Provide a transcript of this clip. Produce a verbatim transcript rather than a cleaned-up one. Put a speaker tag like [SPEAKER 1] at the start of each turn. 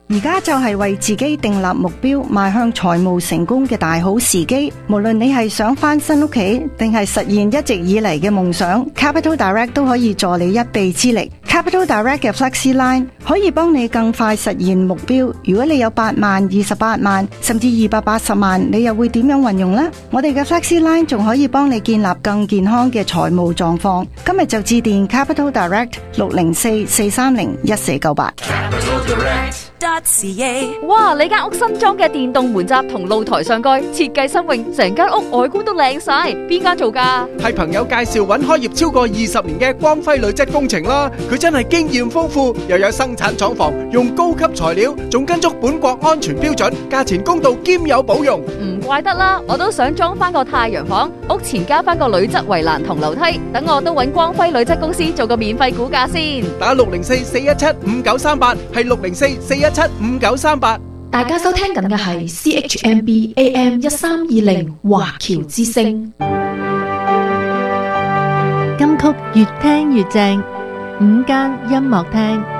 [SPEAKER 1] 而家就係為自己訂立目標，邁向財務成功嘅大好時機。無論你係想翻新屋企，定係實現一直以嚟嘅夢想， Capital Direct 都可以助你一臂之力。Capital Direct 嘅 Flexi Line 可以幫你更快實現目標。如果你有八萬、二十八萬，甚至二百八十萬，你又會點樣運用呢？我哋嘅 Flexi Line 仲可以幫你建立更健康嘅財務狀況。今日就致電 Capital Direct 六零四四三零一四九八。
[SPEAKER 2] 哇！你間屋新裝嘅電動門閘同露台上蓋設計新穎，成間屋外觀都靚晒。邊間做㗎？
[SPEAKER 3] 係朋友介紹揾開業超過二十年嘅光輝鋁質工程啦。佢真係經驗豐富，又有生產廠房，用高級材料，仲跟足本國安全標準，價錢公道兼有保用。
[SPEAKER 2] 唔怪得啦，我都想裝翻個太陽房，屋前加翻個鋁質圍欄同樓梯，等我都揾光輝鋁質公司做個免費估價先。
[SPEAKER 3] 打六零四四一七五九三八，係六零四四一七五九三八。
[SPEAKER 4] 大家收聽緊嘅係 C H M B A M 一三二零華僑之聲。
[SPEAKER 5] 金曲越聽越正，午間音樂廳。